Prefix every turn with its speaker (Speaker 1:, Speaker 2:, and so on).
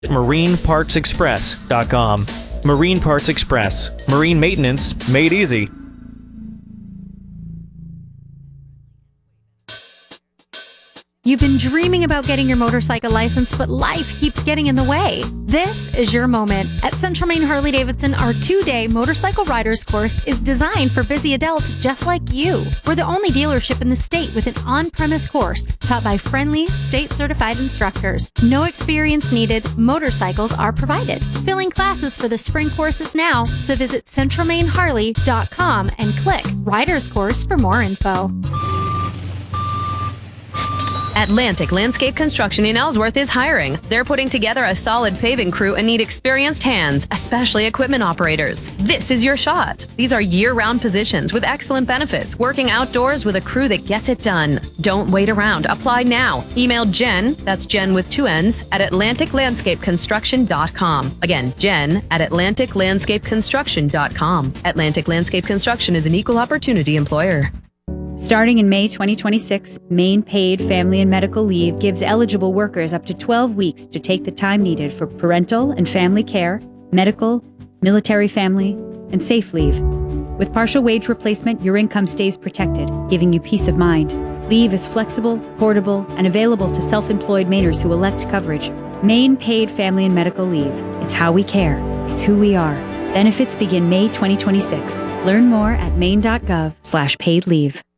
Speaker 1: MarinePartsExpress.com. Marine Parts Express. Marine maintenance made easy.
Speaker 2: You've been dreaming about getting your motorcycle license, but life keeps getting in the way. This is your moment. At Central Maine Harley-Davidson, our 2-day motorcycle riders course is designed for busy adults just like you. We're the only dealership in the state with an on-premise course taught by friendly, state-certified instructors. No experience needed. Motorcycles are provided. Filling classes for the spring courses now, so visit centralmaineharley.com and click Riders Course for more info.
Speaker 3: Atlantic Landscape Construction in Ellsworth is hiring. They're putting together a solid paving crew and need experienced hands, especially equipment operators. This is your shot. These are year-round positions with excellent benefits, working outdoors with a crew that gets it done. Don't wait around. Apply now. Email Jen, that's Jen with 2 N's, at AtlanticLandscapeConstruction.com. Again, Jen at AtlanticLandscapeConstruction.com. Atlantic Landscape Construction is an equal opportunity employer.
Speaker 4: Starting in May 2026, Maine Paid Family and Medical Leave gives eligible workers up to 12 weeks to take the time needed for parental and family care, medical, military family, and safe leave. With partial wage replacement, your income stays protected, giving you peace of mind. Leave is flexible, portable, and available to self-employed Mainers who elect coverage. Maine Paid Family and Medical Leave. It's how we care. It's who we are. Benefits begin May 2026. Learn more at maine.gov/paid leave.